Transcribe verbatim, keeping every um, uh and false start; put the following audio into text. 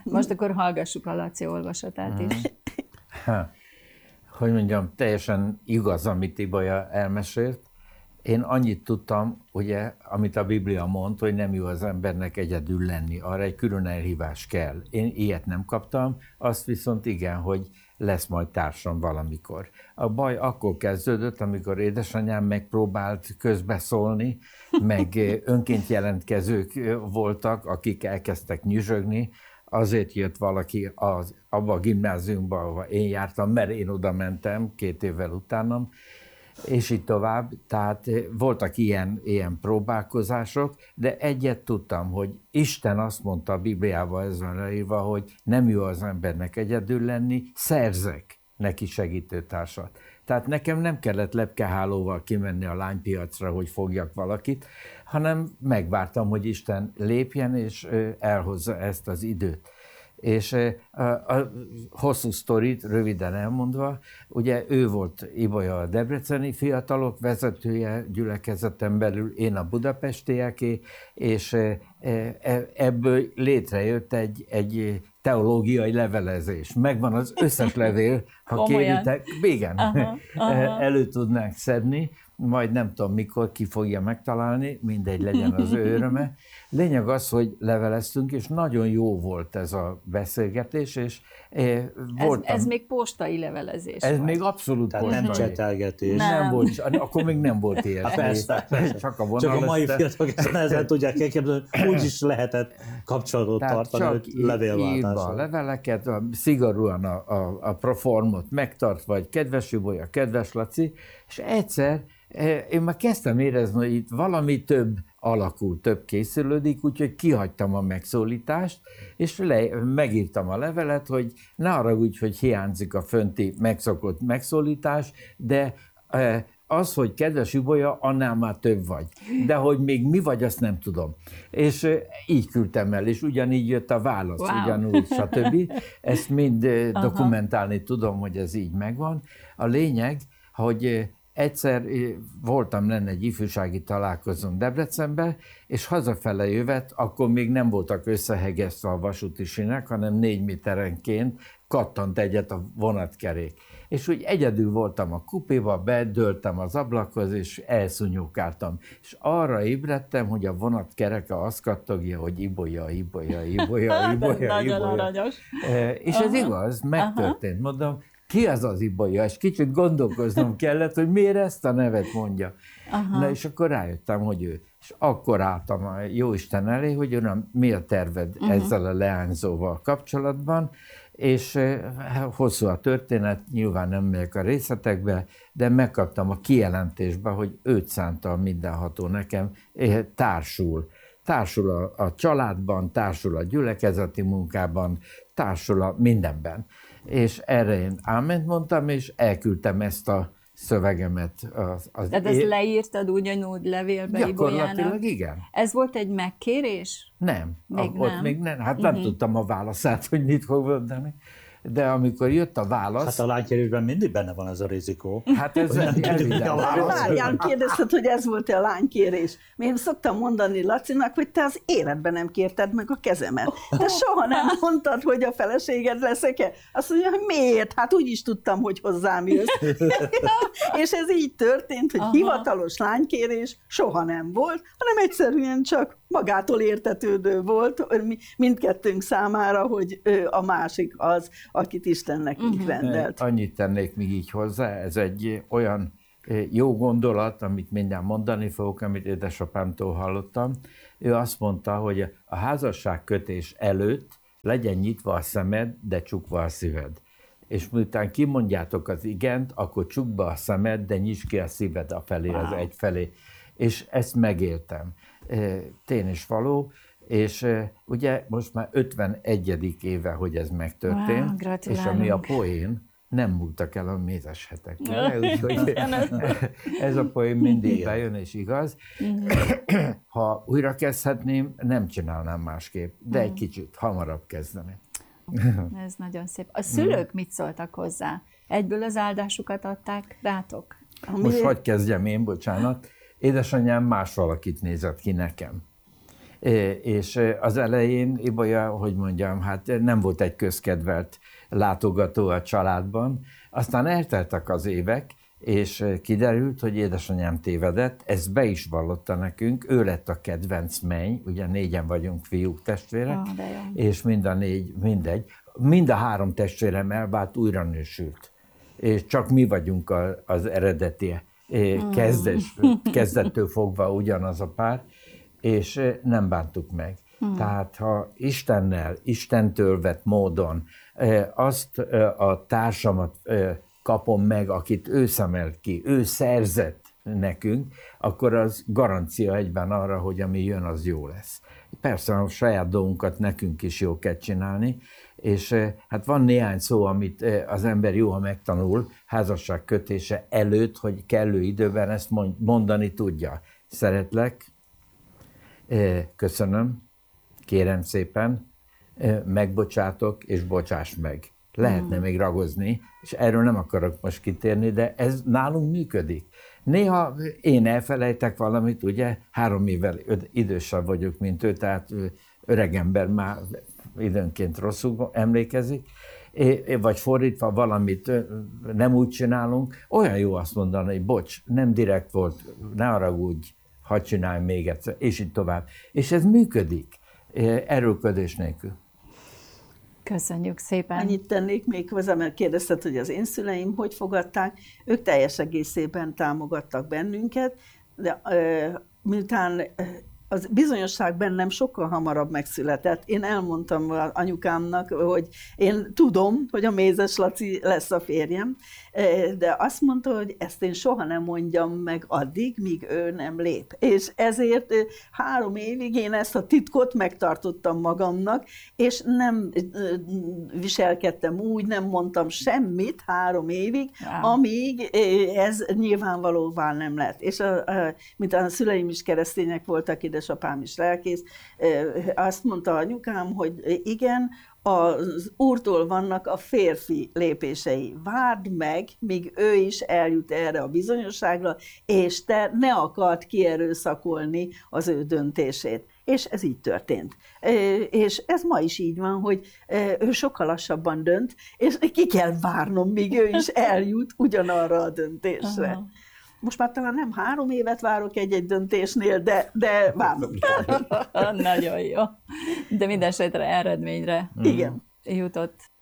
Most akkor hallgassuk a Laci olvasatát is. Ha, hogy mondjam, teljesen igaz, amit Ibolya elmesélt. Én annyit tudtam, ugye, amit a Biblia mond, hogy nem jó az embernek egyedül lenni, arra egy külön elhívás kell. Én ilyet nem kaptam, azt viszont igen, hogy lesz majd társam valamikor. A baj akkor kezdődött, amikor édesanyám megpróbált közbeszólni, meg önként jelentkezők voltak, akik elkezdtek nyüzsögni, azért jött valaki az, abba a gimnáziumba, ahova én jártam, mert én oda mentem két évvel utánam, és így tovább. Tehát voltak ilyen, ilyen próbálkozások, de egyet tudtam, hogy Isten azt mondta a Bibliában, ez van leírva, hogy nem jó az embernek egyedül lenni, szerzek neki segítőtársat. Tehát nekem nem kellett lepkehálóval kimenni a lánypiacra, hogy fogjak valakit, hanem megvártam, hogy Isten lépjen, és elhozza ezt az időt. És a, a hosszú sztorit röviden elmondva, ugye ő volt Ibolya a debreceni fiatalok vezetője gyülekezeten belül, én a budapestieké, és ebből létrejött egy, egy teológiai levelezés. Megvan az összes levél, ha Komolyan? kéritek, igen, Aha, aha. elő tudnánk szedni, majd nem tudom mikor ki fogja megtalálni, mindegy, legyen az ő öröme. Lényeg az, hogy leveleztünk, és nagyon jó volt ez a beszélgetés, és eh, voltam... Ez, ez még postai levelezés Ez volt. még abszolút Tehát postai. nem csetelgetés. Nem. Nem volt, akkor még nem volt ilyesmi. Hát persze, persze. Csak a, Csak a mai vonal fiatalok ezt nehezen tudják elképzelni, hogy úgy is lehetett kapcsolatot Tehát tartani, csak hogy írva a levélváltással. leveleket, a, szigorúan a, a, a proformot megtartva, vagy kedves Ibolya, kedves Laci, és egyszer eh, én már kezdtem érezni, hogy itt valami több alakul, több készülődik, úgyhogy kihagytam a megszólítást, és le, megírtam a levelet, hogy ne haragudj, hogy hiányzik a fönti megszokott megszólítás, de eh, az, hogy kedves Ibolya, annál már több vagy. De hogy még mi vagy, azt nem tudom. És eh, így küldtem el, és ugyanígy jött a válasz, Wow. ugyanúgy, stb. Ezt mind eh, dokumentálni tudom, hogy ez így megvan. A lényeg, hogy eh, egyszer voltam lenne egy ifjúsági találkozón Debrecenben, és hazafele jövet, akkor még nem voltak összehegesztve a vasúti sínek, hanem négy méterenként kattant egyet a vonatkerék. És úgy egyedül voltam a kupéba, bedőltem az ablakhoz, és elszúnyókáltam. És arra ébredtem, hogy a vonatkereke azt kattogja, hogy Ibolya, Ibolya, Ibolya, Ibolya, Nagyon Ibolya. aranyos. És ez igaz, megtörtént, mondom, ki az az Ibolya? És kicsit gondolkoznom kellett, hogy miért ezt a nevet mondja. Aha. Na és akkor rájöttem, hogy ő. És akkor álltam a Jóisten elé, hogy uram, mi a terved uh-huh. ezzel a leányzóval kapcsolatban, és hosszú a történet, nyilván nem megyek a részletekbe, de megkaptam a kijelentésbe, hogy őt szánta a mindenható nekem, társul. Társul a, a családban, társul a gyülekezeti munkában, társul a mindenben. És erre én áment mondtam, és elküldtem ezt a szövegemet. Az, az Tehát ezt leírtad ugyanúgy levélbe Ibolyának? Gyakorlatilag igen. Ez volt egy megkérés? Nem. Még Ott nem. még nem. Hát Uh-huh. nem tudtam a válaszát, hogy mit fog mondani. De amikor jött a válasz... Hát a lánykérésben mindig benne van ez a rizikó. Hát ez Nem tudjuk, evidens. mi a válasz. Várjál, kérdezted, hogy ez volt-e a lánykérés. Én szoktam mondani Lacinak, hogy te az életben nem kérted meg a kezemet. Te soha nem mondtad, hogy a feleséged leszek-e. Azt mondja, hogy miért? Hát úgy is tudtam, hogy hozzám jössz. És ez így történt, hogy Aha. hivatalos lánykérés soha nem volt, hanem egyszerűen csak magától értetődő volt mindkettőnk számára, hogy a másik az, akit Istennek így uh-huh. rendelt. Annyit tennék még így hozzá, ez egy olyan jó gondolat, amit mindjárt mondani fogok, amit édesapámtól hallottam. Ő azt mondta, hogy a házasságkötés előtt legyen nyitva a szemed, de csukva a szíved. És miután kimondjátok az igent, akkor csukd be a szemed, de nyisd ki a szíved a felé, wow. az egy felé. És ezt megéltem. Tény és való, és ugye most már ötvenegyedik éve, hogy ez megtörtént, wow, és ami a poén, nem múltak el a mézes hetek. Úgyhogy ez a poén mindig bejön, és igaz. Ha újra kezdhetném, nem csinálnám másképp, de egy kicsit hamarabb kezdeném. Ez nagyon szép. A szülők mit szóltak hozzá? Egyből az áldásukat adták rátok? Most hogy kezdjem én, bocsánat. Édesanyám más valakit nézett ki nekem. És az elején Ibolya, hogy mondjam, hát nem volt egy közkedvelt látogató a családban, aztán elteltek az évek, és kiderült, hogy édesanyám tévedett, ezt be is vallotta nekünk, ő lett a kedvenc menny, ugye négyen vagyunk fiúk testvérek, Ah, de jó. és mind a négy, mindegy, mind a három testvérem elvált, újra nősült. És csak mi vagyunk a, az eredeti, kezdes, kezdettől fogva ugyanaz a pár, és nem bántuk meg. Hmm. Tehát ha Istennel, Istentől vett módon azt a társamat kapom meg, akit ő szemelt ki, ő szerzett nekünk, akkor az garancia egyben arra, hogy ami jön, az jó lesz. Persze a saját dolgunkat nekünk is jó kell csinálni, és hát van néhány szó, amit az ember jó, ha megtanul házasság kötése előtt, hogy kellő időben ezt mondani tudja. Szeretlek, köszönöm, kérem szépen, megbocsátok, és bocsáss meg. Lehetne még ragozni, és erről nem akarok most kitérni, de ez nálunk működik. Néha én elfelejtek valamit, ugye, három évvel idősebb vagyok, mint ő, tehát öregember már időnként rosszul emlékezik, vagy fordítva valamit nem úgy csinálunk, olyan jó azt mondani, hogy bocs, nem direkt volt, ne haragudj, hadd csinálj még egyszer, és így tovább. És ez működik, erőlködés nélkül. Köszönjük szépen. Annyit tennék még hozzá, mert kérdezted, hogy az én szüleim hogy fogadták. Ők teljes egészében támogattak bennünket, de ö, miután az bizonyosság bennem sokkal hamarabb megszületett. Én elmondtam az anyukámnak, hogy én tudom, hogy a Mézes Laci lesz a férjem, de azt mondta, hogy ezt én soha nem mondjam meg addig, míg ő nem lép. És ezért három évig én ezt a titkot megtartottam magamnak, és nem viselkedtem úgy, nem mondtam semmit három évig, wow. amíg ez nyilvánvalóvá nem lett. És a, a, mint a szüleim is keresztények voltak, édesapám is lelkész, azt mondta anyukám, hogy igen, az Úrtól vannak a férfi lépései. Várd meg, míg ő is eljut erre a bizonyosságra, és te ne akard kierőszakolni az ő döntését. És ez így történt. És ez ma is így van, hogy ő sokkal lassabban dönt, és ki kell várnom, míg ő is eljut ugyanarra a döntésre. Aha. Most már talán nem három évet várok egy-egy döntésnél, de, de várnom kell. Nagyon jó. De minden esetre eredményre Igen. jutott.